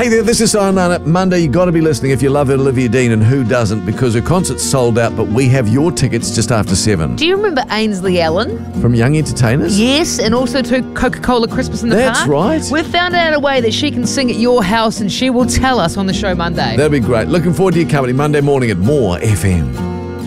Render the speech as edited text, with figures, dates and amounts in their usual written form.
Hey there, this is on Monday. You got to be listening if you love Olivia Dean, and who doesn't, because her concert's sold out, but we have your tickets just after 7. Do you remember Ainsley Allen? From Young Entertainers? Yes, and also to Coca-Cola Christmas in the Park. That's right. We've found out a way that she can sing at your house, and she will tell us on the show Monday. That'd be great. Looking forward to your company Monday morning at More FM.